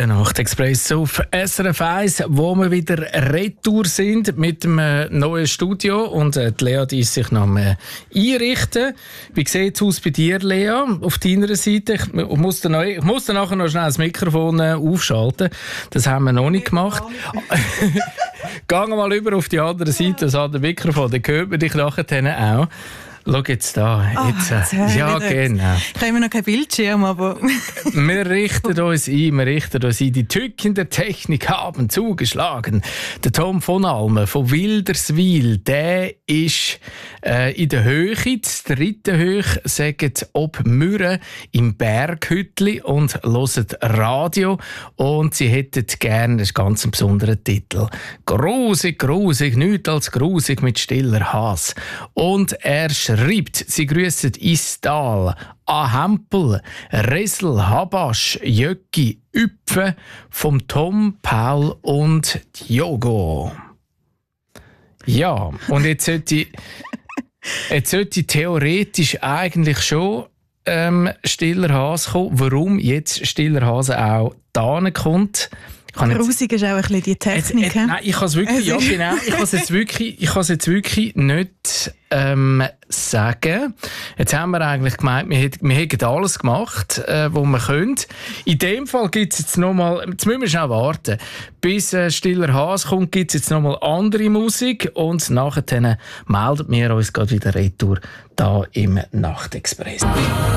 Der Nachtexpress auf SRF 1, wo wir wieder retour sind mit dem neuen Studio. Und die Lea, die ist sich noch einrichten. Wie sieht es aus bei dir, Lea, auf deiner Seite? Ich muss dann nachher noch schnell das Mikrofon aufschalten. Das haben wir noch nicht gemacht. Gehen wir mal über auf die andere Seite, das andere Mikrofon. Dann hört man dich nachher auch. Schau jetzt da. Jetzt, ja, genau. Ich habe immer noch keinen Bildschirm, aber... Wir richten uns ein. Die Tücken der Technik haben zugeschlagen. Der Tom von Almen von Wilderswil, der ist in der Höhe, das dritte Höhe, sagt ob Mürren im Berghütli und hören Radio. Und sie hätten gerne einen ganz besonderen Titel. Grusig, nichts als grusig mit stiller Hass. Und er schreibt, sie grüssen Istal, Ahempel, Resel, Habasch, Jöcki, Üpfe vom Tom, Paul und Diogo. Ja, und jetzt sollte theoretisch eigentlich schon stiller Hase kommen. Warum jetzt stiller Hase auch da kommt? Grusig ist auch ein bisschen die Technik. Nein, ich kann es wirklich, ja genau, ich kann es jetzt wirklich nicht sagen. Jetzt haben wir eigentlich gemeint, wir hätten alles gemacht, was wir können. In dem Fall gibt es jetzt nochmal, jetzt müssen wir schnell warten, bis stiller Hase kommt, gibt es jetzt nochmal andere Musik und nachher melden wir uns gerade wieder retour da im Nachtexpress.